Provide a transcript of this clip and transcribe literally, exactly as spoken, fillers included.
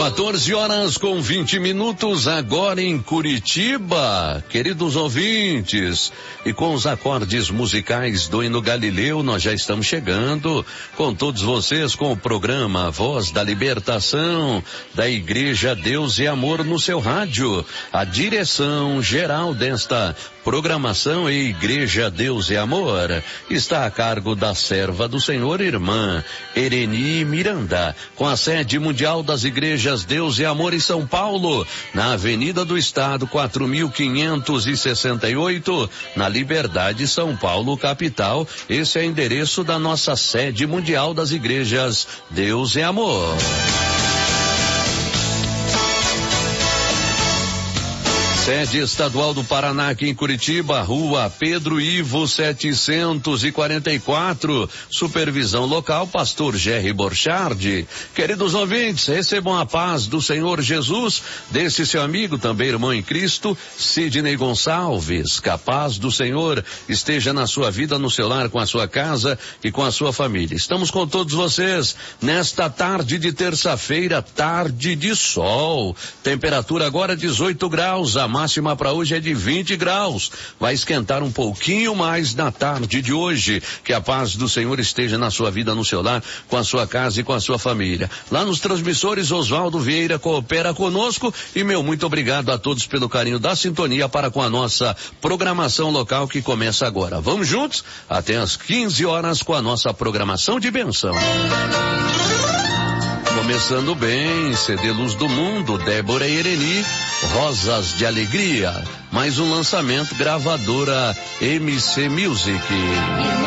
quatorze horas com vinte minutos, agora em Curitiba. Queridos ouvintes, e com os acordes musicais do hino Galileu, nós já estamos chegando com todos vocês com o programa Voz da Libertação da Igreja Deus e Amor no seu rádio. A direção geral desta programação e Igreja Deus e Amor está a cargo da serva do Senhor, irmã Ereni Miranda, com a sede mundial das Igrejas Deus e Amor em São Paulo, na Avenida do Estado, quatro mil quinhentos e sessenta e oito, na Liberdade, São Paulo, capital. Esse é o endereço da nossa sede mundial das Igrejas Deus e Amor. Sede estadual do Paraná aqui em Curitiba, rua Pedro Ivo setecentos e quarenta e quatro, supervisão local, pastor Jerry Borchardt. Queridos ouvintes, recebam a paz do Senhor Jesus, desse seu amigo, também irmão em Cristo, Sidney Gonçalves. Que a paz do Senhor esteja na sua vida, no seu lar, com a sua casa e com a sua família. Estamos com todos vocês nesta tarde de terça-feira, tarde de sol. Temperatura agora dezoito graus, a máxima para hoje é de vinte graus. Vai esquentar um pouquinho mais na tarde de hoje. Que a paz do Senhor esteja na sua vida, no seu lar, com a sua casa e com a sua família. Lá nos transmissores, Oswaldo Vieira coopera conosco, e meu muito obrigado a todos pelo carinho da sintonia para com a nossa programação local que começa agora. Vamos juntos até às quinze horas com a nossa programação de bênção. Começando bem, C D Luz do Mundo, Débora e Ereni, Rosas de Alegria. Mais um lançamento, gravadora M C Music.